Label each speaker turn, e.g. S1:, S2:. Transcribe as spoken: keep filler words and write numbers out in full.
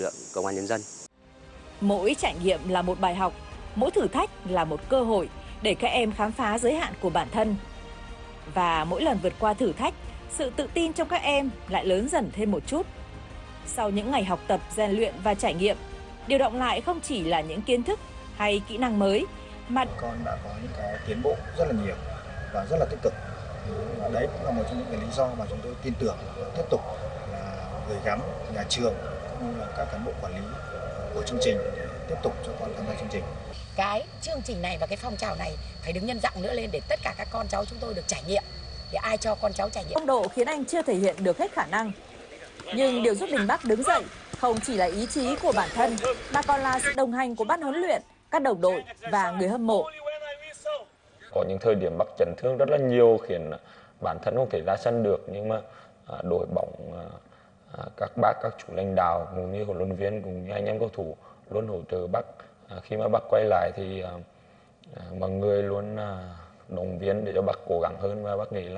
S1: lượng công an nhân dân.
S2: Mỗi trải nghiệm là một bài học, mỗi thử thách là một cơ hội để các em khám phá giới hạn của bản thân. Và mỗi lần vượt qua thử thách, sự tự tin trong các em lại lớn dần thêm một chút. Sau những ngày học tập, rèn luyện và trải nghiệm, điều động lại không chỉ là những kiến thức hay kỹ năng mới, mà
S3: con đã có những cái tiến bộ rất là nhiều và rất là tích cực. Và đấy cũng là một trong những cái lý do mà chúng tôi tin tưởng và tiếp tục là gửi gắm nhà trường cũng như là các cán bộ quản lý của chương trình để tiếp tục cho con tham gia chương trình.
S4: Cái chương trình này và cái phong trào này phải được nhân rộng nữa lên để tất cả các con cháu chúng tôi được trải nghiệm, để ai cho con cháu trải nghiệm.
S2: phong độ khiến anh chưa thể hiện được hết khả năng. Nhưng điều giúp Đình Bắc đứng dậy không chỉ là ý chí của bản thân, mà còn là sự đồng hành của ban huấn luyện, các đồng đội và người hâm mộ.
S5: Có những thời điểm Bắc chấn thương rất là nhiều khiến bản thân không thể ra sân được, nhưng mà đội bóng, các bác, các chủ lãnh đạo cũng như huấn luyện viên cũng như anh em cầu thủ luôn hỗ trợ Bắc. Khi mà Bắc quay lại thì mọi người luôn động viên để cho Bắc cố gắng hơn, và Bắc nghĩ là